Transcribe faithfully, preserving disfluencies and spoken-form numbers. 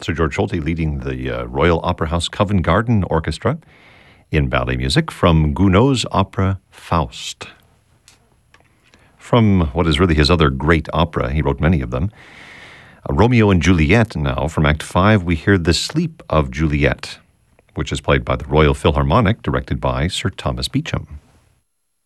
Sir George Solti leading the uh, Royal Opera House Covent Garden Orchestra in ballet music from Gounod's opera Faust. From what is really his other great opera, he wrote many of them, uh, Romeo and Juliet now. From Act five, we hear The Sleep of Juliet, which is played by the Royal Philharmonic, directed by Sir Thomas Beecham.